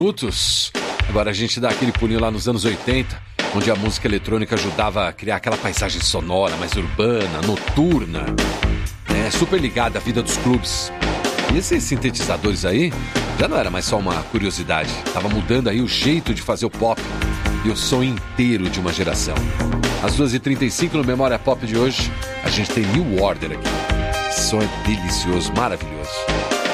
Minutos. Agora a gente dá aquele pulinho lá nos anos 80, onde a música eletrônica ajudava a criar aquela paisagem sonora, mais urbana, noturna, super ligada à vida dos clubes. E esses sintetizadores aí já não era mais só uma curiosidade, tava mudando aí o jeito de fazer o pop e o som inteiro de uma geração. Às 2h35 no Memória Pop de hoje, a gente tem New Order aqui. Esse som é delicioso, maravilhoso.